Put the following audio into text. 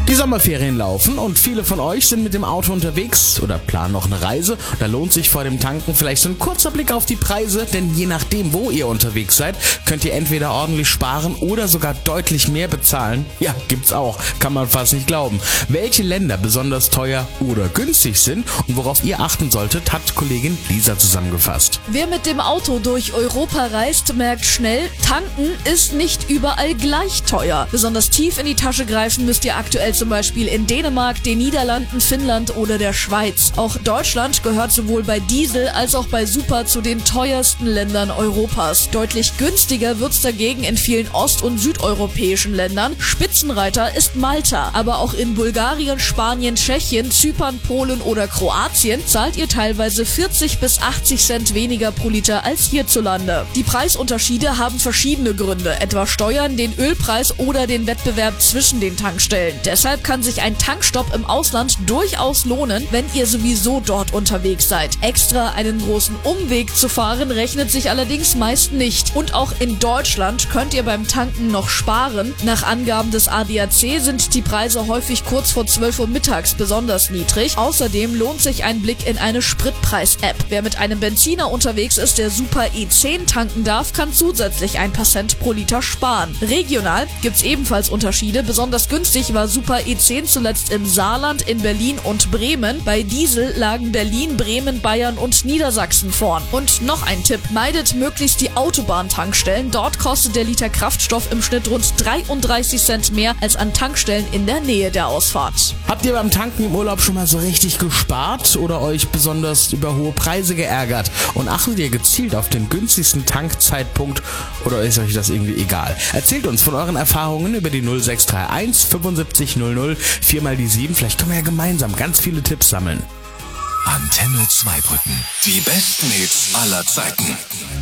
Die Sommerferien laufen und viele von euch sind mit dem Auto unterwegs oder planen noch eine Reise. Da lohnt sich vor dem Tanken vielleicht so ein kurzer Blick auf die Preise, denn je nachdem, wo ihr unterwegs seid, könnt ihr entweder ordentlich sparen oder sogar deutlich mehr bezahlen. Ja, gibt's auch, kann man fast nicht glauben. Welche Länder besonders teuer oder günstig sind und worauf ihr achten solltet, hat Kollegin Lisa zusammengefasst. Wer mit dem Auto durch Europa reist, merkt schnell, tanken ist nicht überall gleich teuer. Besonders tief in die Tasche greifen müsst ihr aktuell zum Beispiel in Dänemark, den Niederlanden, Finnland oder der Schweiz. Auch Deutschland gehört sowohl bei Diesel als auch bei Super zu den teuersten Ländern Europas. Deutlich günstiger wird's dagegen in vielen ost- und südeuropäischen Ländern. Spitzenreiter ist Malta. Aber auch in Bulgarien, Spanien, Tschechien, Zypern, Polen oder Kroatien zahlt ihr teilweise 40 bis 80 Cent weniger pro Liter als hierzulande. Die Preisunterschiede haben verschiedene Gründe, etwa Steuern, den Ölpreis oder den Wettbewerb zwischen den Tankstellen. Deshalb kann sich ein Tankstopp im Ausland durchaus lohnen, wenn ihr sowieso dort unterwegs seid. Extra einen großen Umweg zu fahren rechnet sich allerdings meist nicht. Und auch in Deutschland könnt ihr beim Tanken noch sparen. Nach Angaben des ADAC sind die Preise häufig kurz vor 12 Uhr mittags besonders niedrig. Außerdem lohnt sich ein Blick in eine Spritpreis-App. Wer mit einem Benziner unterwegs ist, der Super E10 tanken darf, kann zusätzlich ein paar Cent pro Liter sparen. Regional gibt's ebenfalls Unterschiede. Besonders günstig war Super E10 zuletzt im Saarland, in Berlin und Bremen. Bei Diesel lagen Berlin, Bremen, Bayern und Niedersachsen vorn. Und noch ein Tipp: Meidet möglichst die Autobahntankstellen. Dort kostet der Liter Kraftstoff im Schnitt rund 33 Cent mehr als an Tankstellen in der Nähe der Ausfahrt. Habt ihr beim Tanken im Urlaub schon mal so richtig gespart oder euch besonders über hohe Preise geärgert? Und achtet ihr gezielt auf den günstigsten Tankzeitpunkt oder ist euch das irgendwie egal? Erzählt uns von euren Erfahrungen über die 0631 75 00 4 mal die 7. Vielleicht können wir ja gemeinsam ganz viele Tipps sammeln. Antenne Zweibrücken. Die besten Hits aller Zeiten.